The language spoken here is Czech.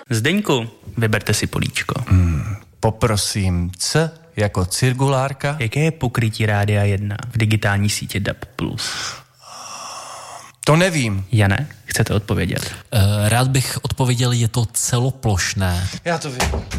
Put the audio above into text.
Zdeňku, vyberte si políčko. Poprosím C jako cirkulárka. Jaké je pokrytí Rádia 1 v digitální sítě DAB+? To nevím. Jane, chcete odpovědět? Rád bych odpověděl, je to celoplošné. Já to vím.